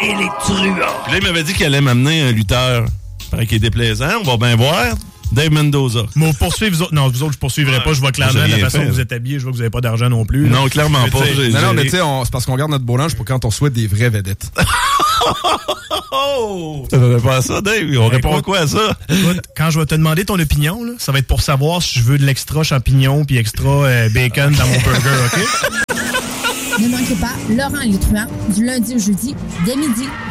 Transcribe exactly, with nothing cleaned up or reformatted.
et les truands. Puis là, il m'avait dit qu'il allait m'amener un lutteur. Paraît qu'il est déplaisant, on va bien voir. Dave Mendoza. Mais poursuivez vous autres. Non, vous autres, je poursuivrai ouais. pas. Je vois clairement la façon fait, que vous êtes habillés. Je vois que vous n'avez pas d'argent non plus. Non, clairement pas. J'ai, non, non, mais tu sais, c'est parce qu'on garde notre beau linge pour quand on souhaite des vraies vedettes. Oh! Tu n'avais pas à ça, Dave? On ben, répond écoute, quoi à ça? Écoute, quand je vais te demander ton opinion, là, ça va être pour savoir si je veux de l'extra champignon puis extra euh, bacon dans mon burger, OK? Ne manquez pas Laurent et les truands du lundi au jeudi dès midi.